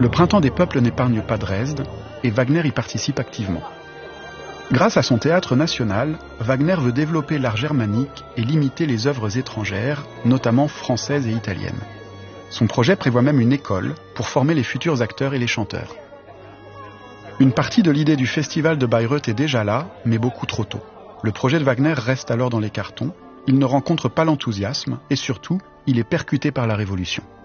Le Printemps des peuples n'épargne pas Dresde, et Wagner y participe activement. Grâce à son théâtre national, Wagner veut développer l'art germanique et limiter les œuvres étrangères, notamment françaises et italiennes. Son projet prévoit même une école pour former les futurs acteurs et les chanteurs. Une partie de l'idée du festival de Bayreuth est déjà là, mais beaucoup trop tôt. Le projet de Wagner reste alors dans les cartons, il ne rencontre pas l'enthousiasme et surtout, il est percuté par la Révolution.